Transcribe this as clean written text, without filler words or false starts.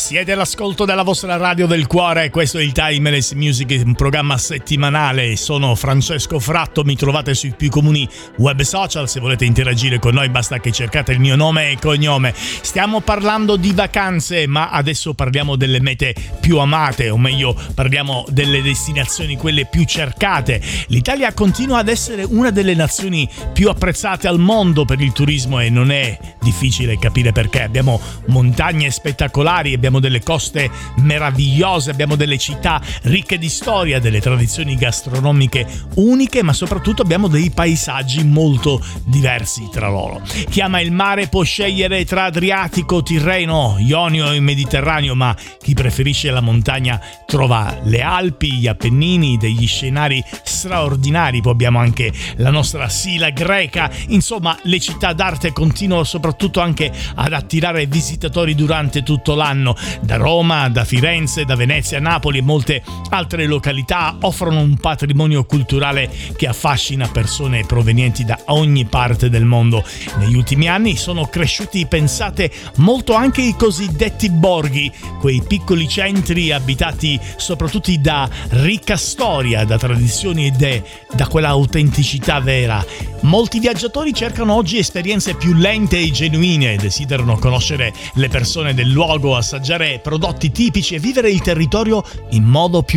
Siete all'ascolto della vostra radio del cuore, questo è il Timeless Music, un programma settimanale. Sono Francesco Fratto, mi trovate sui più comuni web social. Se volete interagire con noi basta che cercate il mio nome e cognome. Stiamo parlando di vacanze, ma adesso parliamo delle mete più amate, o meglio parliamo delle destinazioni quelle più cercate. L'Italia continua ad essere una delle nazioni più apprezzate al mondo per il turismo e non è difficile capire perché. Abbiamo montagne spettacolari, abbiamo delle coste meravigliose, abbiamo delle città ricche di storia, delle tradizioni gastronomiche uniche, ma soprattutto abbiamo dei paesaggi molto diversi tra loro. Chi ama il mare può scegliere tra Adriatico, Tirreno, Ionio e Mediterraneo, ma chi preferisce la montagna trova le Alpi, gli Appennini, degli scenari straordinari. Poi abbiamo anche la nostra Sila greca. Insomma, le città d'arte continuano soprattutto anche ad attirare visitatori durante tutto l'anno. Da Roma, da Firenze, da Venezia, Napoli e molte altre località offrono un patrimonio culturale che affascina persone provenienti da ogni parte del mondo. Negli ultimi anni sono cresciuti, pensate, molto anche i cosiddetti borghi, quei piccoli centri abitati soprattutto da ricca storia, da tradizioni e da quella autenticità vera. Molti viaggiatori cercano oggi esperienze più lente e genuine, desiderano conoscere le persone del luogo, assaggiare prodotti tipici e vivere il territorio in modo più